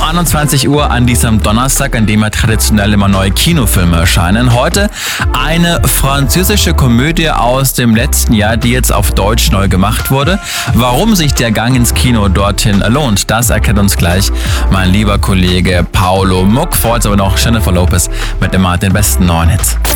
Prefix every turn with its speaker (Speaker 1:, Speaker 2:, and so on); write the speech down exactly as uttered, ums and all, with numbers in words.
Speaker 1: einundzwanzig Uhr an diesem Donnerstag, an dem ja traditionell immer neue Kinofilme erscheinen. Heute eine französische Komödie aus dem letzten Jahr, die jetzt auf Deutsch neu gemacht wurde. Warum sich der Gang ins Kino dorthin lohnt, das erklärt uns gleich mein lieber Kollege Paolo Muck. Vor uns aber noch Jennifer Lopez mit immer den besten neuen Hits.